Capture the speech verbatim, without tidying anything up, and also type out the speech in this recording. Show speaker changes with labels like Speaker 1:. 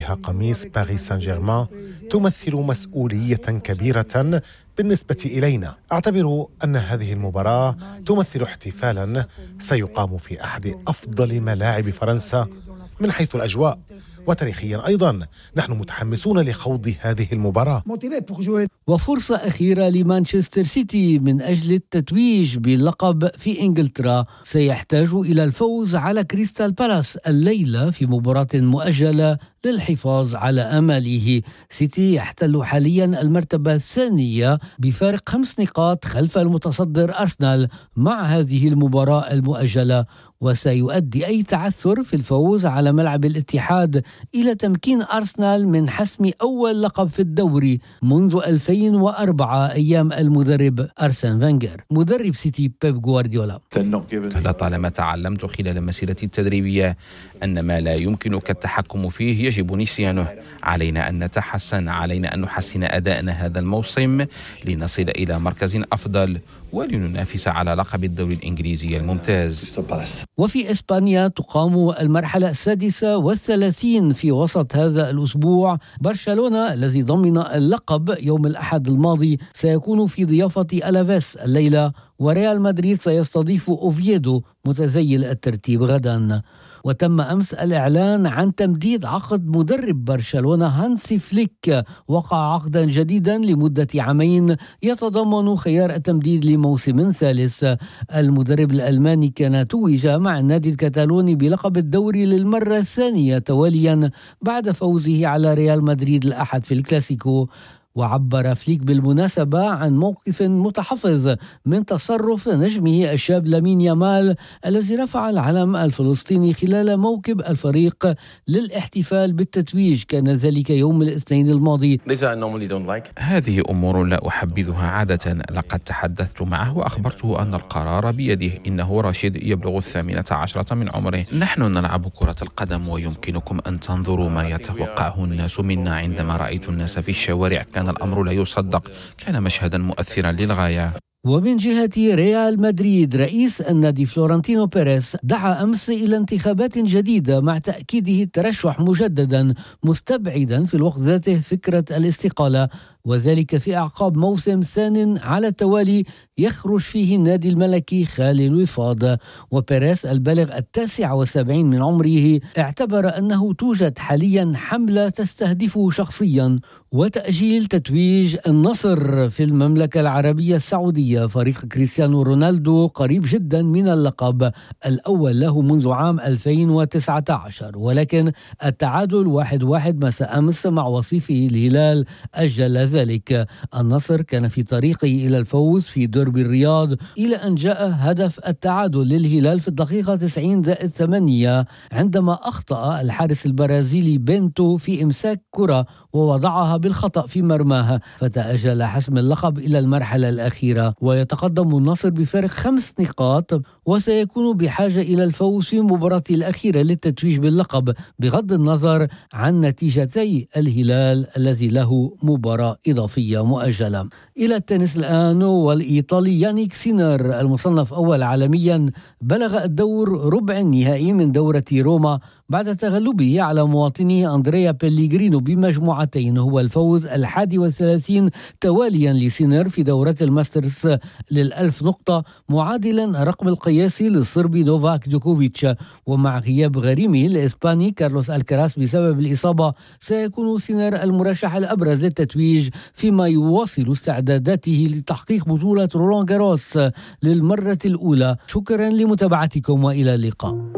Speaker 1: مواجهة قميص باريس سان جيرمان تمثل مسؤولية كبيرة بالنسبة إلينا. أعتبر أن هذه المباراة تمثل احتفالا سيقام في أحد أفضل ملاعب فرنسا من حيث الأجواء، وتاريخيا أيضا نحن متحمسون لخوض هذه المباراة.
Speaker 2: وفرصة أخيرة لمانشستر سيتي من أجل التتويج باللقب في إنجلترا، سيحتاج إلى الفوز على كريستال بالاس الليلة في مباراة مؤجلة للحفاظ على أماله. سيتي يحتل حاليا المرتبة الثانية بفارق خمس نقاط خلف المتصدر أرسنال مع هذه المباراة المؤجلة، وسيؤدي أي تعثر في الفوز على ملعب الاتحاد إلى تمكين أرسنال من حسم أول لقب في الدوري منذ ألفين وأربعة أيام المدرب أرسن فينغر. مدرب سيتي بيب غوارديولا:
Speaker 3: لطالما تعلمت خلال مسيرتي التدريبية أن ما لا يمكنك التحكم فيه يجب نسيانه. علينا أن نتحسن، علينا أن نحسن أدائنا هذا الموسم لنصل إلى مركز أفضل ولننافس على لقب الدوري الإنجليزي الممتاز.
Speaker 2: وفي إسبانيا تقام المرحلة السادسة والثلاثين في وسط هذا الأسبوع. برشلونة الذي ضمن اللقب يوم الأحد الماضي سيكون في ضيافة ألافيس الليلة، وريال مدريد سيستضيف أوفييدو متزيل الترتيب غدا. وتم أمس الإعلان عن تمديد عقد مدرب برشلونة هانسي فليك، وقع عقدا جديدا لمدة عامين يتضمن خيار التمديد لموسم ثالث. المدرب الألماني كان توج مع النادي الكتالوني بلقب الدوري للمرة الثانية تواليا بعد فوزه على ريال مدريد الأحد في الكلاسيكو. وعبر فليك بالمناسبة عن موقف متحفظ من تصرف نجمه الشاب لامين يامال الذي رفع العلم الفلسطيني خلال موكب الفريق للاحتفال بالتتويج، كان ذلك يوم الاثنين الماضي.
Speaker 3: هذه أمور لا أحبذها عادة. لقد تحدثت معه وأخبرته أن القرار بيده. إنه رشيد يبلغ الثامنة عشرة من عمره. نحن نلعب كرة القدم، ويمكنكم أن تنظروا ما يتوقعه الناس منا. عندما رأيت الناس في الشوارع كان الأمر لا يصدق، كان مشهدا مؤثرا للغاية.
Speaker 2: ومن جهة ريال مدريد، رئيس النادي فلورنتينو بيريز دعا أمس إلى انتخابات جديدة مع تأكيده الترشح مجددا، مستبعدا في الوقت ذاته فكرة الاستقالة، وذلك في أعقاب موسم ثان على التوالي يخرج فيه النادي الملكي خالي الوفاض. وبيريز البالغ التاسع والسبعين من عمره اعتبر أنه توجد حاليا حملة تستهدفه شخصيا وتأجيل تتويج النصر في المملكة العربية السعودية. فريق كريستيانو رونالدو قريب جدا من اللقب الأول له منذ عام ألفين وتسعة عشر، ولكن التعادل واحد واحد مساء أمس مع وصيفه الهلال أجل ذلك. النصر كان في طريقه إلى الفوز في ديربي الرياض إلى أن جاء هدف التعادل للهلال في الدقيقة تسعين زائد ثمانية عندما أخطأ الحارس البرازيلي بنتو في إمساك كرة ووضعها بالخطأ في مرماها، فتأجل حسم اللقب إلى المرحلة الأخيرة. ويتقدم النصر بفارق خمس نقاط، وسيكون بحاجة إلى الفوز في مباراة الأخيرة للتتويج باللقب بغض النظر عن نتيجتي الهلال الذي له مباراة إضافية مؤجلة. إلى التنس الآن، والإيطالي يانيك سينر المصنف أول عالميا بلغ الدور ربع النهائي من دورة روما بعد تغلبه على مواطنه أندريا بيليغرينو بمجموعتين. هو الفوز الحادي والثلاثين تواليا لسينر في دورة الماسترز للألف نقطة، معادلا رقم القياسي للصربي نوفاك جوكوفيتش. ومع غياب غريمه الإسباني كارلوس الكراس بسبب الإصابة، سيكون سينر المرشح الأبرز للتتويج، فيما يواصل استعداداته لتحقيق بطولة رولان جاروس للمرة الأولى. شكرا لمتابعتكم وإلى اللقاء.